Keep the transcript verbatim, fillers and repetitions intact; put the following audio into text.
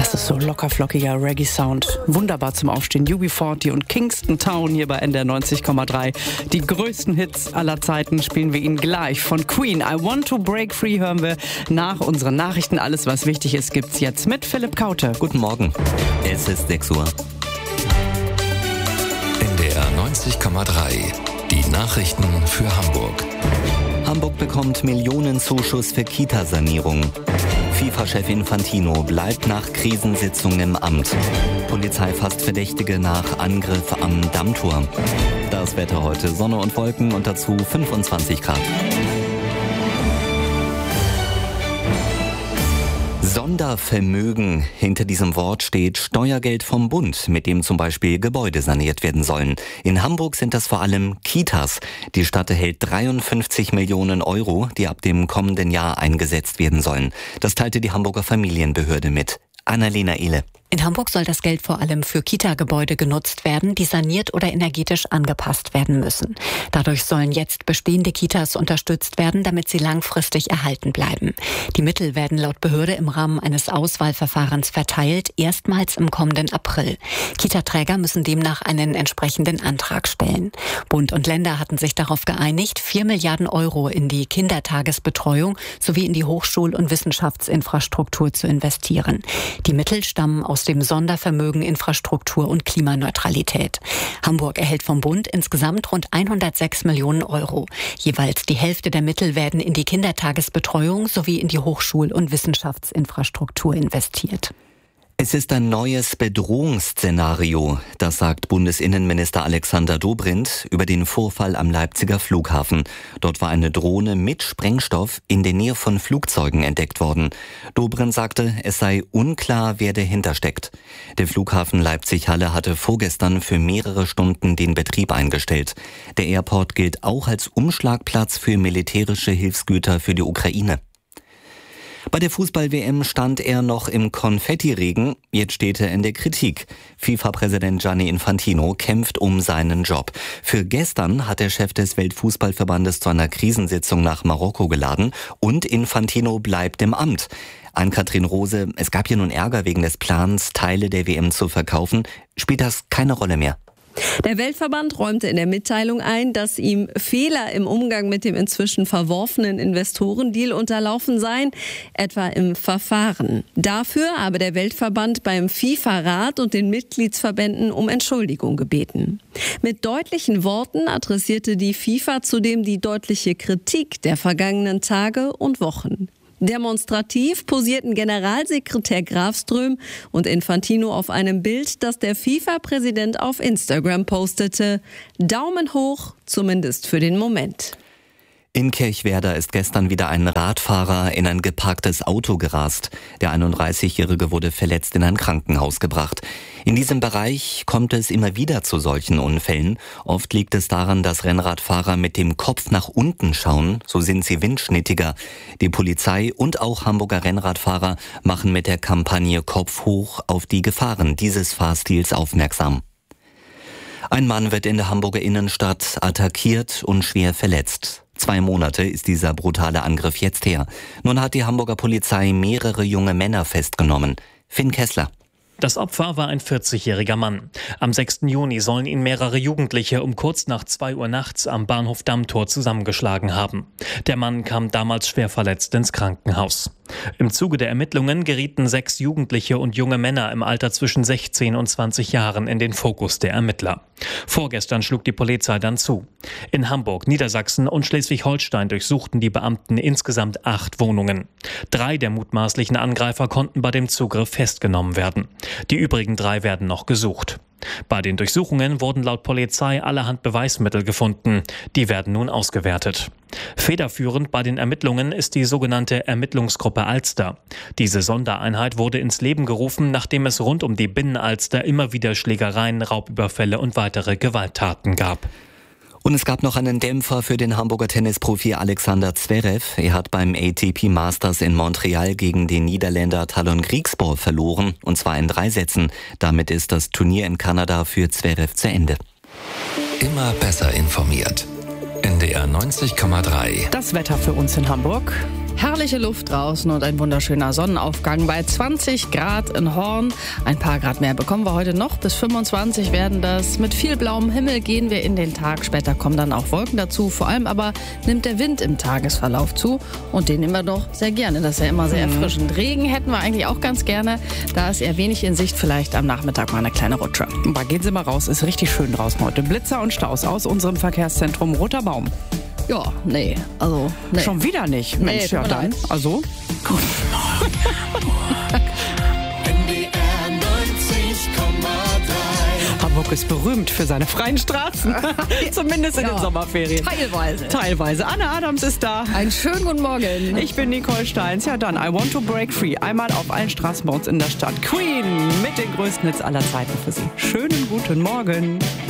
Das ist so lockerflockiger Reggae-Sound. Wunderbar zum Aufstehen. U B vierzig und Kingston Town hier bei N D R neunzig Komma drei. Die größten Hits aller Zeiten spielen wir Ihnen gleich. Von Queen, I Want to Break Free hören wir nach unseren Nachrichten. Alles, was wichtig ist, gibt's jetzt mit Philipp Kaute. Guten Morgen. Es ist sechs Uhr. N D R neunzig Komma drei. Die Nachrichten für Hamburg. Hamburg bekommt Millionenzuschuss für Kita-Sanierung. FIFA-Chef Infantino bleibt nach Krisensitzung im Amt. Polizei fasst Verdächtige nach Angriff am Dammtor. Das Wetter heute: Sonne und Wolken und dazu fünfundzwanzig Grad. Sondervermögen. Hinter diesem Wort steht Steuergeld vom Bund, mit dem zum Beispiel Gebäude saniert werden sollen. In Hamburg sind das vor allem Kitas. Die Stadt erhält dreiundfünfzig Millionen Euro, die ab dem kommenden Jahr eingesetzt werden sollen. Das teilte die Hamburger Familienbehörde mit. Annalena Ehle. In Hamburg soll das Geld vor allem für Kita-Gebäude genutzt werden, die saniert oder energetisch angepasst werden müssen. Dadurch sollen jetzt bestehende Kitas unterstützt werden, damit sie langfristig erhalten bleiben. Die Mittel werden laut Behörde im Rahmen eines Auswahlverfahrens verteilt, erstmals im kommenden April. Kita-Träger müssen demnach einen entsprechenden Antrag stellen. Bund und Länder hatten sich darauf geeinigt, vier Milliarden Euro in die Kindertagesbetreuung sowie in die Hochschul- und Wissenschaftsinfrastruktur zu investieren. Die Mittel stammen aus dem Sondervermögen Infrastruktur und Klimaneutralität. Hamburg erhält vom Bund insgesamt rund hundertsechs Millionen Euro. Jeweils die Hälfte der Mittel werden in die Kindertagesbetreuung sowie in die Hochschul- und Wissenschaftsinfrastruktur investiert. Es ist ein neues Bedrohungsszenario, das sagt Bundesinnenminister Alexander Dobrindt über den Vorfall am Leipziger Flughafen. Dort war eine Drohne mit Sprengstoff in der Nähe von Flugzeugen entdeckt worden. Dobrindt sagte, es sei unklar, wer dahinter steckt. Der Flughafen Leipzig-Halle hatte vorgestern für mehrere Stunden den Betrieb eingestellt. Der Airport gilt auch als Umschlagplatz für militärische Hilfsgüter für die Ukraine. Bei der Fußball-W M stand er noch im Konfettiregen, jetzt steht er in der Kritik. FIFA-Präsident Gianni Infantino kämpft um seinen Job. Für gestern hat der Chef des Weltfußballverbandes zu einer Krisensitzung nach Marokko geladen und Infantino bleibt im Amt. Ann-Kathrin Rose, es gab hier nun Ärger wegen des Plans, Teile der W M zu verkaufen. Spielt das keine Rolle mehr? Der Weltverband räumte in der Mitteilung ein, dass ihm Fehler im Umgang mit dem inzwischen verworfenen Investorendeal unterlaufen seien, etwa im Verfahren. Dafür habe der Weltverband beim FIFA-Rat und den Mitgliedsverbänden um Entschuldigung gebeten. Mit deutlichen Worten adressierte die FIFA zudem die deutliche Kritik der vergangenen Tage und Wochen. Demonstrativ posierten Generalsekretär Grafström und Infantino auf einem Bild, das der FIFA-Präsident auf Instagram postete. Daumen hoch, zumindest für den Moment. In Kirchwerder ist gestern wieder ein Radfahrer in ein geparktes Auto gerast. Der einunddreißigjährige wurde verletzt in ein Krankenhaus gebracht. In diesem Bereich kommt es immer wieder zu solchen Unfällen. Oft liegt es daran, dass Rennradfahrer mit dem Kopf nach unten schauen. So sind sie windschnittiger. Die Polizei und auch Hamburger Rennradfahrer machen mit der Kampagne Kopf hoch auf die Gefahren dieses Fahrstils aufmerksam. Ein Mann wird in der Hamburger Innenstadt attackiert und schwer verletzt. Zwei Monate ist dieser brutale Angriff jetzt her. Nun hat die Hamburger Polizei mehrere junge Männer festgenommen. Finn Kessler. Das Opfer war ein vierzigjähriger Mann. Am sechsten Juni sollen ihn mehrere Jugendliche um kurz nach zwei Uhr nachts am Bahnhof Dammtor zusammengeschlagen haben. Der Mann kam damals schwer verletzt ins Krankenhaus. Im Zuge der Ermittlungen gerieten sechs Jugendliche und junge Männer im Alter zwischen sechzehn und zwanzig Jahren in den Fokus der Ermittler. Vorgestern schlug die Polizei dann zu. In Hamburg, Niedersachsen und Schleswig-Holstein durchsuchten die Beamten insgesamt acht Wohnungen. Drei der mutmaßlichen Angreifer konnten bei dem Zugriff festgenommen werden. Die übrigen drei werden noch gesucht. Bei den Durchsuchungen wurden laut Polizei allerhand Beweismittel gefunden. Die werden nun ausgewertet. Federführend bei den Ermittlungen ist die sogenannte Ermittlungsgruppe Alster. Diese Sondereinheit wurde ins Leben gerufen, nachdem es rund um die Binnenalster immer wieder Schlägereien, Raubüberfälle und weitere Gewalttaten gab. Und es gab noch einen Dämpfer für den Hamburger Tennisprofi Alexander Zverev. Er hat beim A T P Masters in Montreal gegen den Niederländer Talon Griekspoor verloren, und zwar in drei Sätzen. Damit ist das Turnier in Kanada für Zverev zu Ende. Immer besser informiert. N D R neunzig Komma drei. Das Wetter für uns in Hamburg. Herrliche Luft draußen und ein wunderschöner Sonnenaufgang bei zwanzig Grad in Horn. Ein paar Grad mehr bekommen wir heute noch. Bis fünfundzwanzig werden das. Mit viel blauem Himmel gehen wir in den Tag. Später kommen dann auch Wolken dazu. Vor allem aber nimmt der Wind im Tagesverlauf zu. Und den nehmen wir doch sehr gerne. Das ist ja immer sehr erfrischend. Regen hätten wir eigentlich auch ganz gerne. Da ist eher wenig in Sicht. Vielleicht am Nachmittag mal eine kleine Rutsche. Aber gehen Sie mal raus. Ist richtig schön draußen heute. Blitzer und Staus aus unserem Verkehrszentrum Roter Baum. Ja, nee, also nee. Schon wieder nicht. Mensch, Nee, ja tut mir dann. leid. Also, N D R neunzig Komma drei. Hamburg ist berühmt für seine freien Straßen. Zumindest in Ja. den Sommerferien. Teilweise. Teilweise. Anne Adams ist da. Einen schönen guten Morgen. Ich bin Nicole Steins. Ja dann, I Want to Break Free. Einmal auf allen Straßen bei uns in der Stadt. Queen mit den größten Hits aller Zeiten für Sie. Schönen guten Morgen.